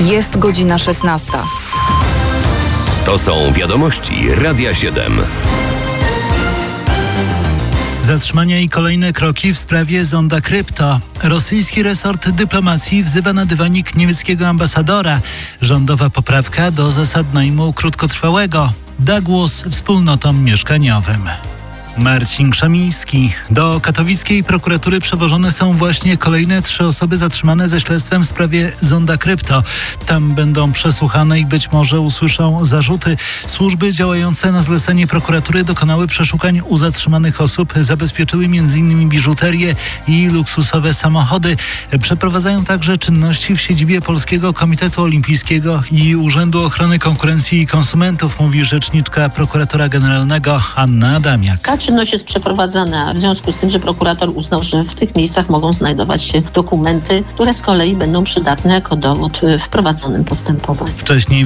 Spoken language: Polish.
Jest godzina 16. To są wiadomości Radia 7. Zatrzymania i kolejne kroki w sprawie zonda krypto. Rosyjski resort dyplomacji wzywa na dywanik niemieckiego ambasadora. Rządowa poprawka do zasad najmu krótkotrwałego da głos wspólnotom mieszkaniowym. Marcin Krzemiński. Do katowickiej prokuratury przewożone są właśnie kolejne 3 osoby zatrzymane ze śledztwem w sprawie zonda krypto. Tam będą przesłuchane i być może usłyszą zarzuty. Służby działające na zlecenie prokuratury dokonały przeszukań u zatrzymanych osób, zabezpieczyły m.in. biżuterię i luksusowe samochody. Przeprowadzają także czynności w siedzibie Polskiego Komitetu Olimpijskiego i Urzędu Ochrony Konkurencji i Konsumentów, mówi rzeczniczka prokuratora generalnego Anna Adamiak. Czynność jest przeprowadzana w związku z tym, że prokurator uznał, że w tych miejscach mogą znajdować się dokumenty, które z kolei będą przydatne jako dowód w prowadzonym postępowaniu. Wcześniej